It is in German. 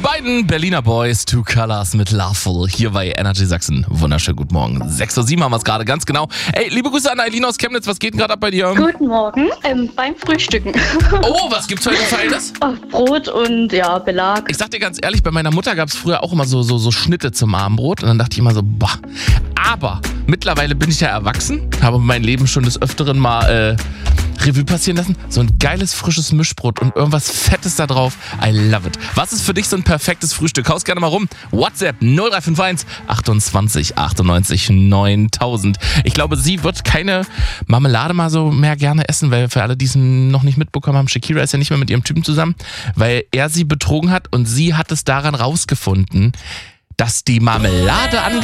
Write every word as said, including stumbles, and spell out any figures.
beiden Berliner Boys, Two Colors mit Loveful, hier bei Energy Sachsen. Wunderschönen guten Morgen. sechs Uhr sieben haben wir es gerade, ganz genau. Ey, liebe Grüße an Eileen aus Chemnitz, was geht denn gerade ab bei dir? Guten Morgen, ähm, beim Frühstücken. Oh, was gibt's heute Feines? Oh, Brot und ja, Belag. Ich sag dir ganz ehrlich, bei meiner Mutter gab es früher auch immer so, so, so Schnitte zum Abendbrot und dann dachte ich immer so, boah. Aber mittlerweile bin ich ja erwachsen, habe mein Leben schon des Öfteren mal äh, Revue passieren lassen. So ein geiles, frisches Mischbrot und irgendwas Fettes da drauf. I love it. Was ist für dich so ein perfektes Frühstück? Haust gerne mal rum. WhatsApp null drei fünf eins achtundzwanzig achtundneunzig neuntausend. Ich glaube, sie wird keine Marmelade mal so mehr gerne essen, weil für alle, die es noch nicht mitbekommen haben, Shakira ist ja nicht mehr mit ihrem Typen zusammen, weil er sie betrogen hat und sie hat es daran rausgefunden, dass die Marmelade ange